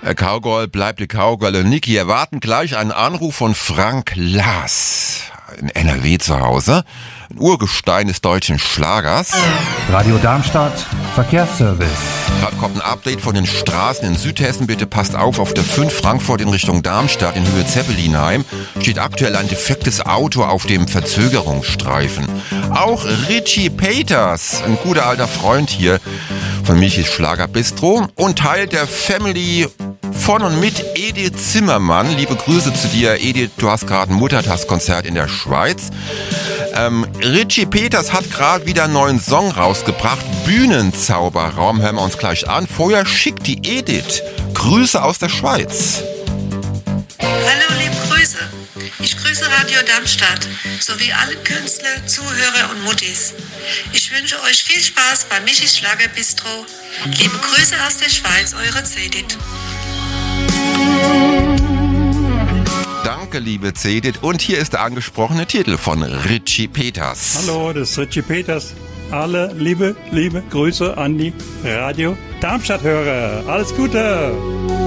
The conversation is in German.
Cowgirl bleibt die Cowgirl und Niki erwarten gleich einen Anruf von Frank Laas in NRW zu Hause. Ein Urgestein des deutschen Schlagers. Radio Darmstadt, Verkehrsservice. Gerade kommt ein Update von den Straßen in Südhessen. Bitte passt auf der 5 Frankfurt in Richtung Darmstadt in Höhe Zeppelinheim steht aktuell ein defektes Auto auf dem Verzögerungsstreifen. Auch Richie Peters, ein guter alter Freund hier von Michis Schlagerbistro und Teil der Family von und mit Edith Zimmermann. Liebe Grüße zu dir, Edith. Du hast gerade ein Muttertagskonzert in der Schweiz. Richie Peters hat gerade wieder einen neuen Song rausgebracht. Bühnenzauberraum, hören wir uns gleich an. Vorher schickt die Edith Grüße aus der Schweiz. Hallo, liebe Grüße. Ich grüße Radio Darmstadt sowie alle Künstler, Zuhörer und Muttis. Ich wünsche euch viel Spaß bei Michis Schlagerbistro. Liebe Grüße aus der Schweiz, eure Cedit. Danke, liebe Cedit. Und hier ist der angesprochene Titel von Richie Peters. Hallo, das ist Richie Peters. Alle liebe Grüße an die Radio Darmstadt-Hörer. Alles Gute!